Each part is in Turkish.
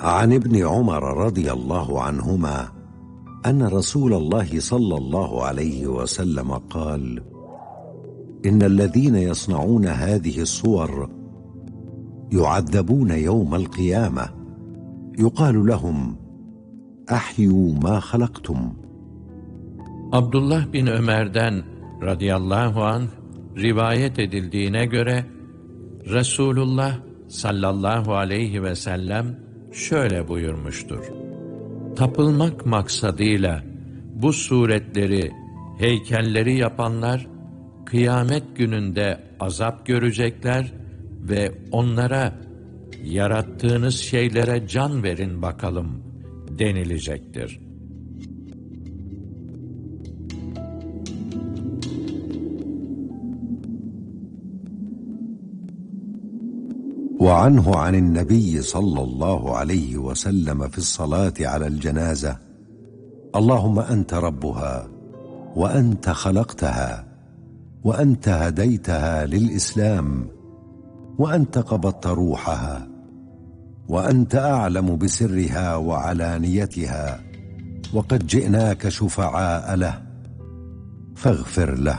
عن ابن عمر رضي الله عنهما أن رسول الله صلى الله عليه وسلم قال: إن الذين يصنعون هذه الصور يعذبون يوم القيامة، يقال لهم: أحيوا ما خلقتم. Abdullah bin Ömer'den radıyallahu anh rivayet edildiğine göre Resulullah sallallahu aleyhi ve sellem şöyle buyurmuştur: Tapılmak maksadıyla bu suretleri, heykelleri yapanlar kıyamet gününde azap görecekler ve onlara yarattığınız şeylere can verin bakalım denilecektir. وعنه عن النبي صلى الله عليه وسلم في الصلاة على الجنازة: اللهم أنت ربها وأنت خلقتها وأنت هديتها للإسلام وأنت قبضت روحها وأنت أعلم بسرها وعلانيتها وقد جئناك شفعاء له فاغفر له.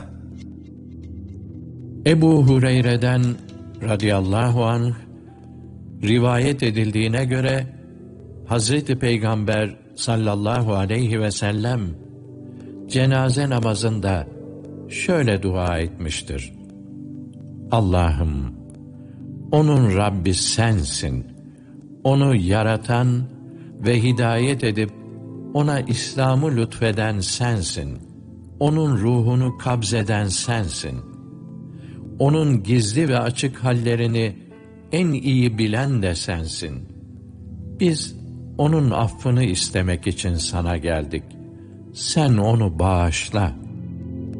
Ebu Hureyre'den radıyallahu anh rivayet edildiğine göre Hazreti Peygamber sallallahu aleyhi ve sellem cenaze namazında şöyle dua etmiştir: Allah'ım, onun Rabbi sensin, onu yaratan ve hidayet edip ona İslam'ı lütfeden sensin, onun ruhunu kabzeden sensin, onun gizli ve açık hallerini en iyi bilen de sensin. Biz onun affını istemek için sana geldik. Sen onu bağışla.